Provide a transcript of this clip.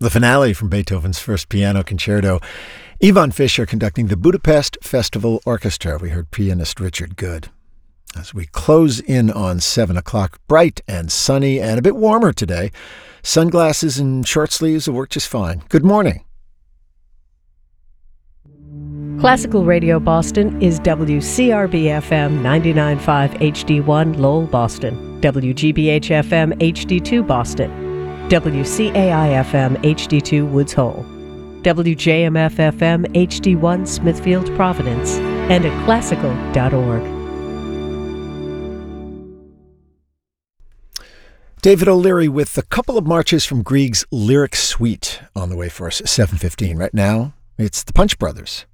The finale from Beethoven's First Piano Concerto. Ivan Fischer conducting the Budapest Festival Orchestra. We heard pianist Richard Good. As we close in on 7 o'clock, bright and sunny and a bit warmer today. Sunglasses and short sleeves will work just fine. Good morning. Classical Radio Boston is WCRB-FM 99.5 HD1 Lowell, Boston, WGBH-FM HD2 Boston, WCAI-FM HD2 Woods Hole, WJMF-FM HD1 Smithfield, Providence, and at classical.org. David O'Leary with a couple of marches from Grieg's Lyric Suite on the way for us at 7:15. Right now, it's the Punch Brothers.